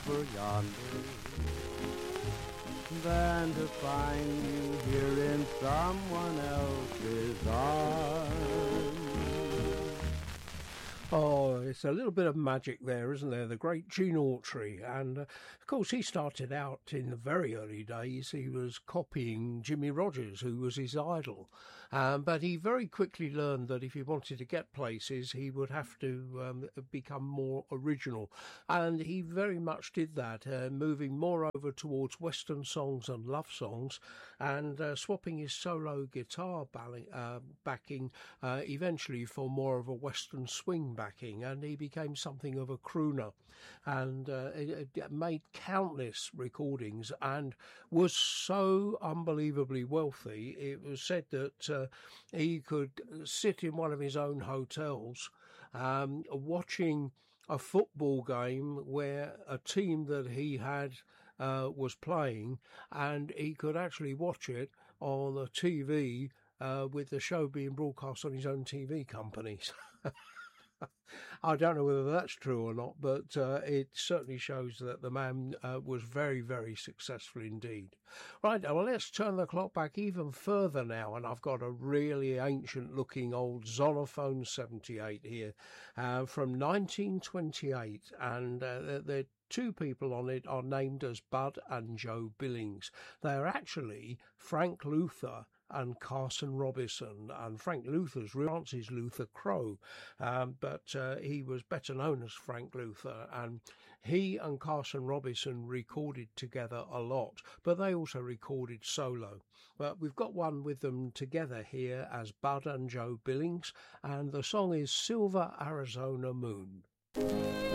over yonder than to find you here in someone else's arms. Oh, it's a little bit of magic there, isn't there? The great Gene Autry. And, of course, he started out in the very early days. He was copying Jimmy Rogers, who was his idol. But he very quickly learned that if he wanted to get places, he would have to become more original. And he very much did that, moving more over towards Western songs and love songs, and swapping his solo guitar backing eventually for more of a Western swing backing, and he became something of a crooner, and it made countless recordings and was so unbelievably wealthy. It was said that he could sit in one of his own hotels watching a football game where a team that he had was playing, and he could actually watch it on the TV with the show being broadcast on his own TV companies. I don't know whether that's true or not, but it certainly shows that the man was very, very successful indeed. Right, well, let's turn the clock back even further now, and I've got a really ancient-looking old Zonophone 78 here from 1928, and the two people on it are named as Bud and Joe Billings. They're actually Frank Luther and Carson Robison, and Frank Luther's real name is Luther Crow, but he was better known as Frank Luther, and he and Carson Robison recorded together a lot, but they also recorded solo. But we've got one with them together here as Bud and Joe Billings, and the song is Silver Arizona Moon.